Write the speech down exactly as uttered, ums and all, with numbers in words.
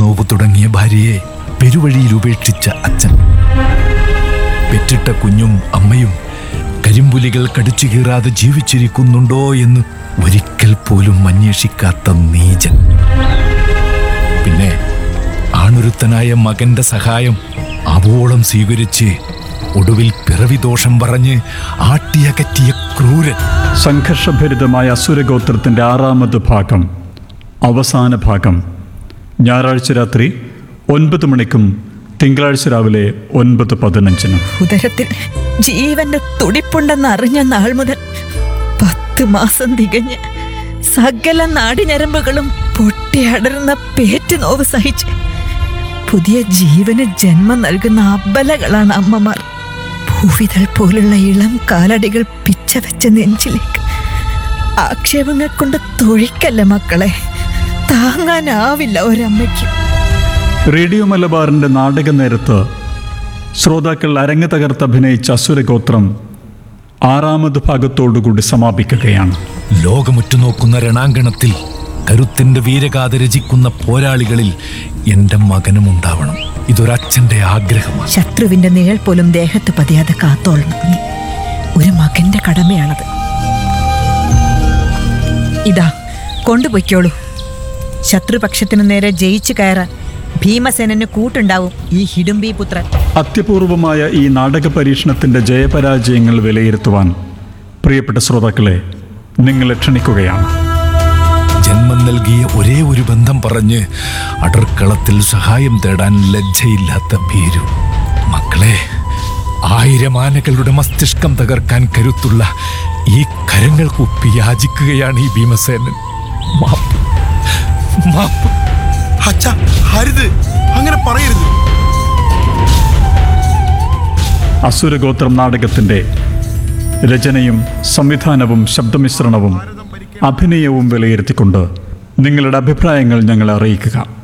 Now തുടങ്ങിയ ഭാര്യയെ പെരുവഴിയിൽ ഉപേക്ഷിച്ച അച്ഛൻ, പെറ്റിട്ട കുഞ്ഞും അമ്മയും കരിമ്പുലികൾ കടിച്ചു കീറാതെ ജീവിച്ചിരിക്കുന്നുണ്ടോ എന്ന് ഒരിക്കൽ പോലും അന്വേഷിക്കാത്ത നീചൻ. പിന്നെ ആണൊരുത്തനായ മകന്റെ സഹായം അവോളം സ്വീകരിച്ച് ഒടുവിൽ പിറവിദോഷം പറഞ്ഞ് ആട്ടിയകറ്റിയ ക്രൂരൻ. സംഘർഷഭരിതമായ അസുരഗോത്രത്തിന്റെ ആറാമത് ഭാഗം, അവസാന ഭാഗം, ഞായറാഴ്ച രാത്രി ഒൻപത് മണിക്കും തിങ്കളാഴ്ച രാവിലെ ഒൻപത് പതിനഞ്ചിനും. ഉദരത്തിൽ ജീവന്റെ തുടിപ്പുണ്ടെന്ന് അറിഞ്ഞ നാൾ മുതൽ പത്ത് മാസം തികഞ്ഞ് സകല നാടിഞരമ്പുകളും പൊട്ടിയടർന്ന പേറ്റ് നോവ് സഹിച്ച് പുതിയ ജീവന് ജന്മം നൽകുന്ന അബലകളാണ് അമ്മമാർ. ഭൂവിതൾ പോലുള്ള ഇളം കാലടികൾ പിച്ചവെച്ച നെഞ്ചിലേക്ക് ആക്ഷേപങ്ങൾ കൊണ്ട് തൊഴിക്കല്ല മക്കളെ, താങ്ങാനാവില്ല ഒരമ്മയ്ക്ക്. റേഡിയോ മലബാറിന്റെ നാടക നേരത്ത് ശ്രോതാക്കൾ അരങ്ങ് തകർത്ത് അഭിനയിച്ച അസുരഗോത്രം ആറാമത് ഭാഗത്തോടുകൂടി സമാപിക്കുകയാണ്. ലോകമുറ്റുനോക്കുന്ന രണാങ്കണത്തിൽ കരുത്തിന്റെ വീരഗാഥ രചിക്കുന്ന പോരാളികളിൽ എൻ്റെ മകനും ഉണ്ടാവണം. ഇതൊരച്ഛൻ്റെ ആഗ്രഹമാണ്. ശത്രുവിന്റെ നിഴൽ പോലും ദേഹത്ത് പതിയാതെ കാത്തോളണം. ഒരു മകന്റെ കടമയാണത്. ഇതാ കൊണ്ടുപോയിക്കോളൂ. ശത്രുപക്ഷത്തിനു നേരെ ജയിച്ചു കയറാൻ ഭീമസേനന് കൂട്ടുണ്ടാവും ഈ ഹിഡുംബി പുത്രൻ. അത്യപൂർവമായ ഈ നാടക പരീക്ഷണത്തിന്റെ ജയപരാജയങ്ങൾ വിലയിരുത്തുവാൻ പ്രിയപ്പെട്ട ശ്രോതാക്കളെ നിങ്ങളെ ക്ഷണിക്കുകയാണ്. ജന്മം നൽകിയ ഒരേ ഒരു ബന്ധം പറഞ്ഞ് അടർക്കളത്തിൽ സഹായം തേടാൻ ലജ്ജയില്ലാത്ത ഭീരു. മക്കളെ, ആയിരം ആനകളുടെ മസ്തിഷ്കം തകർക്കാൻ കരുത്തുള്ള ഈ കരങ്ങൾ കുപ്പി യാചിക്കുകയാണ് ഈ ഭീമസേനൻ. മാപ്പ്, മാപ്പ്. അച്ഛാ, ഹരിത്, അങ്ങനെ പറയരുത്. അസുരഗോത്രം നാടകത്തിന്റെ രചനയും സംവിധാനവും ശബ്ദമിശ്രണവും അഭിനയവും വിലയിരുത്തിക്കൊണ്ട് നിങ്ങളുടെ അഭിപ്രായങ്ങൾ ഞങ്ങളെ അറിയിക്കുക.